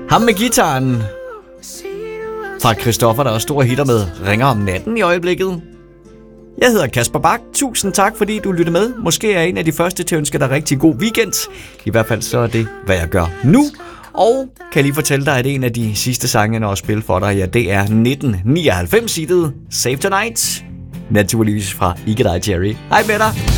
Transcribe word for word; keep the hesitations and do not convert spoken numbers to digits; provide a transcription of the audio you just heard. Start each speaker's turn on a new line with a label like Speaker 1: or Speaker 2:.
Speaker 1: Ham med gitaren fra Christoffer, der er store hitter med Ringer om natten i øjeblikket. Jeg hedder Kasper Bak. Tusind tak, fordi du lyttede med. Måske er jeg en af de første til at ønske dig rigtig god weekend. I hvert fald så er det, hvad jeg gør nu. Og kan jeg lige fortælle dig, at en af de sidste sange, når jeg spiller for dig, ja, det er nitten nioghalvfems-hittet Save Tonight. Naturligvis fra Ikke dig, Jerry. Hej med dig.